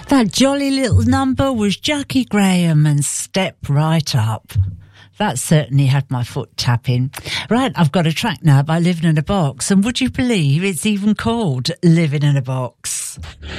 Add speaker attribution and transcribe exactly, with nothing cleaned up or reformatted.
Speaker 1: That jolly little number was Jackie Graham and Step Right Up. That certainly had my foot tapping. Right, I've got a track now by Living in a Box, and would you believe it's even called Living in a Box?